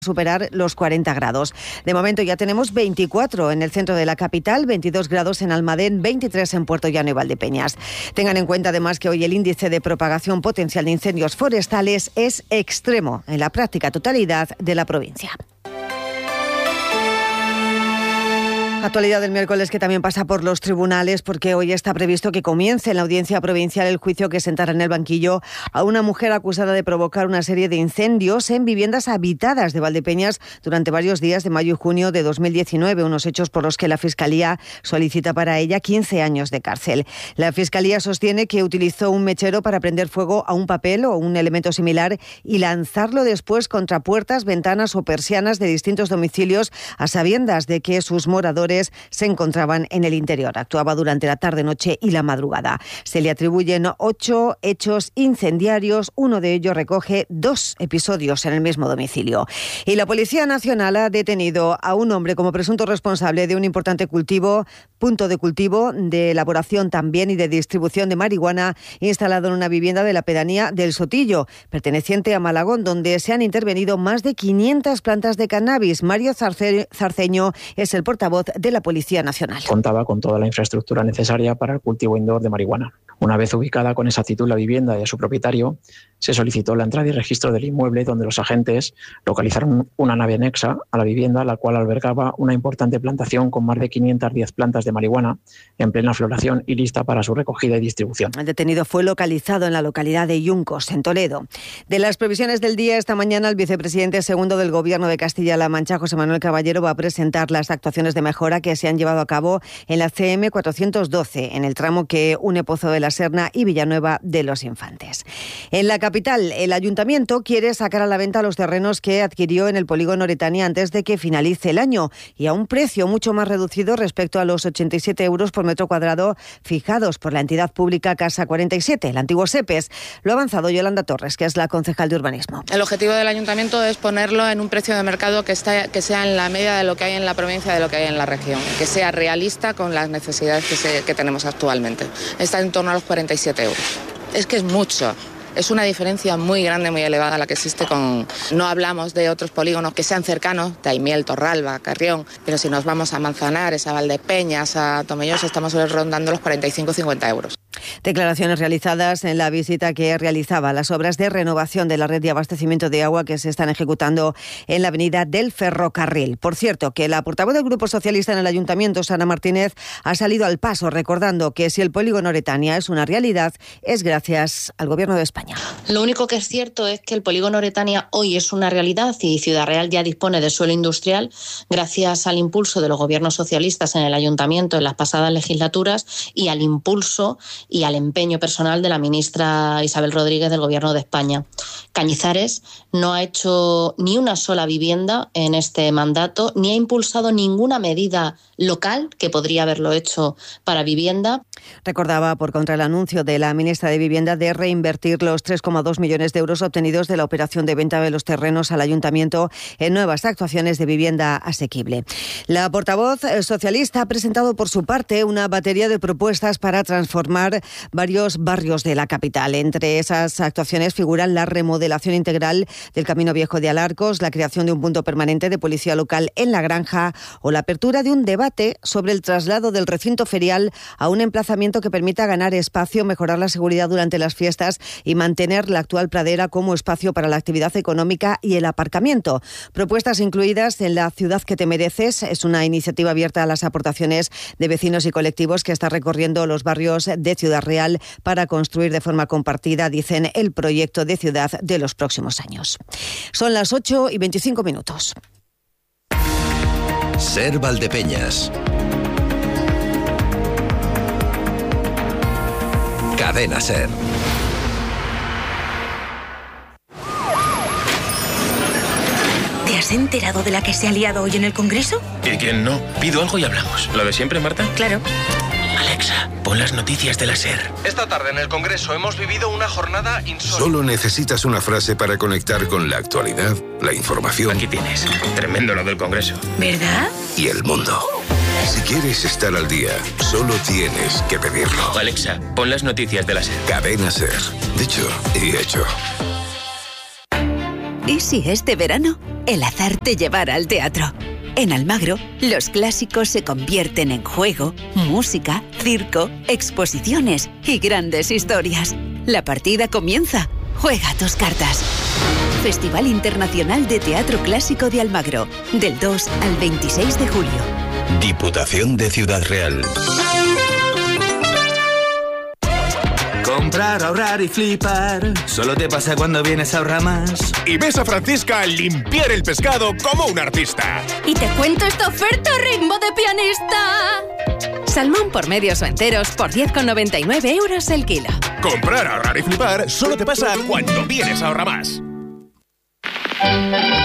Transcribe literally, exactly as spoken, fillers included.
superar los cuarenta grados. De momento ya tenemos veinticuatro en el centro de la capital, veintidós grados en Almadén, veintitrés en Puerto Llano y Valdepeñas. Tengan en cuenta además que hoy el índice de propagación potencial de incendios forestales es extremo en la práctica totalidad de la provincia. Actualidad del miércoles que también pasa por los tribunales, porque hoy está previsto que comience en la audiencia provincial el juicio que sentará en el banquillo a una mujer acusada de provocar una serie de incendios en viviendas habitadas de Valdepeñas durante varios días de mayo y junio de dos mil diecinueve, unos hechos por los que la Fiscalía solicita para ella quince años de cárcel. La Fiscalía sostiene que utilizó un mechero para prender fuego a un papel o un elemento similar y lanzarlo después contra puertas, ventanas o persianas de distintos domicilios a sabiendas de que sus moradores se encontraban en el interior. Actuaba durante la tarde-noche y la madrugada. Se le atribuyen ocho hechos incendiarios. Uno de ellos recoge dos episodios en el mismo domicilio. Y la Policía Nacional ha detenido a un hombre como presunto responsable de un importante cultivo, punto de cultivo, de elaboración también y de distribución de marihuana instalado en una vivienda de la pedanía del Sotillo, perteneciente a Malagón, donde se han intervenido más de quinientas plantas de cannabis. Mario Zarce- Zarceño es el portavoz de la Policía Nacional. Contaba con toda la infraestructura necesaria para el cultivo indoor de marihuana. Una vez ubicada con exactitud la vivienda y a su propietario, se solicitó la entrada y registro del inmueble, donde los agentes localizaron una nave anexa a la vivienda, la cual albergaba una importante plantación con más de quinientas diez plantas de marihuana en plena floración y lista para su recogida y distribución. El detenido fue localizado en la localidad de Yuncos, en Toledo. De las previsiones del día, esta mañana el vicepresidente segundo del Gobierno de Castilla-La Mancha, José Manuel Caballero, va a presentar las actuaciones de mejora que se han llevado a cabo en la C M cuatrocientos doce, en el tramo que une Pozo de la Serna y Villanueva de los Infantes. En la capital, el ayuntamiento quiere sacar a la venta los terrenos que adquirió en el polígono Oretania antes de que finalice el año y a un precio mucho más reducido respecto a los ochenta y siete euros por metro cuadrado fijados por la entidad pública Casa cuarenta y siete, el antiguo SEPES. Lo ha avanzado Yolanda Torres, que es la concejal de urbanismo. El objetivo del ayuntamiento es ponerlo en un precio de mercado que, está, que sea en la media de lo que hay en la provincia, de lo que hay en la región, que sea realista con las necesidades que, se, que tenemos actualmente. Está en torno a los cuarenta y siete euros. Es que es mucho. Es una diferencia muy grande, muy elevada la que existe con... No hablamos de otros polígonos que sean cercanos, Daimiel, Torralba, Carrión, pero si nos vamos a Manzanares, a Valdepeñas, a Tomelloso, estamos rondando los cuarenta y cinco a cincuenta euros. Declaraciones realizadas en la visita que realizaba las obras de renovación de la red de abastecimiento de agua que se están ejecutando en la avenida del Ferrocarril. Por cierto, que la portavoz del Grupo Socialista en el Ayuntamiento, Sara Martínez, ha salido al paso recordando que si el polígono Oretania es una realidad, es gracias al Gobierno de España. Lo único que es cierto es que el polígono Oretania hoy es una realidad y Ciudad Real ya dispone de suelo industrial gracias al impulso de los gobiernos socialistas en el Ayuntamiento en las pasadas legislaturas y al impulso y al empeño personal de la ministra Isabel Rodríguez del Gobierno de España. Cañizares no ha hecho ni una sola vivienda en este mandato, ni ha impulsado ninguna medida local que podría haberlo hecho para vivienda. Recordaba por contra el anuncio de la ministra de Vivienda de reinvertir los tres coma dos millones de euros obtenidos de la operación de venta de los terrenos al Ayuntamiento en nuevas actuaciones de vivienda asequible. La portavoz socialista ha presentado por su parte una batería de propuestas para transformar varios barrios de la capital. Entre esas actuaciones figuran la remodelación integral del Camino Viejo de Alarcos, la creación de un punto permanente de policía local en La Granja o la apertura de un debate sobre el traslado del recinto ferial a un emplazamiento que permita ganar espacio, mejorar la seguridad durante las fiestas y mantener la actual pradera como espacio para la actividad económica y el aparcamiento. Propuestas incluidas en La Ciudad que te mereces. Es una iniciativa abierta a las aportaciones de vecinos y colectivos que está recorriendo los barrios de Ciudad Real para construir de forma compartida, dicen, el proyecto de ciudad de los próximos años. Son las ocho y veinticinco minutos. Ser Valdepeñas. Cadena Ser. ¿Te has enterado de la que se ha liado hoy en el Congreso? ¿Y quién no? Pido algo y hablamos. ¿Lo de siempre, Marta? Claro. Alexa, pon las noticias de la SER. Esta tarde en el Congreso hemos vivido una jornada insólita. Solo necesitas una frase para conectar con la actualidad, la información. Aquí tienes. Tremendo lo del Congreso. ¿Verdad? Y el mundo. Si quieres estar al día, solo tienes que pedirlo. Alexa, pon las noticias de la SER. Cadena SER. Dicho y hecho. ¿Y si este verano el azar te llevara al teatro. En Almagro, los clásicos se convierten en juego, música, circo, exposiciones y grandes historias. La partida comienza. Juega tus cartas. Festival Internacional de Teatro Clásico de Almagro, del dos al veintiséis de julio. Diputación de Ciudad Real. Comprar, ahorrar y flipar. Solo te pasa cuando vienes a Ahorramás. Y ves a Francisca limpiar el pescado como un artista. Y te cuento esta oferta ritmo de pianista. Salmón por medios o enteros por diez con noventa y nueve euros el kilo. Comprar, ahorrar y flipar solo te pasa cuando vienes a Ahorramás.